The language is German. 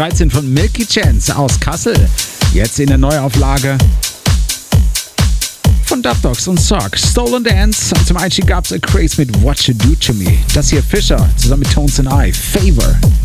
13 von Milky Chance aus Kassel. Jetzt in der Neuauflage von Dub Dogs und Sock. Stolen Dance. Und zum Einstieg gab's A Craze mit What You Do To Me. Das hier Fisher zusammen mit Tones and I. Favor.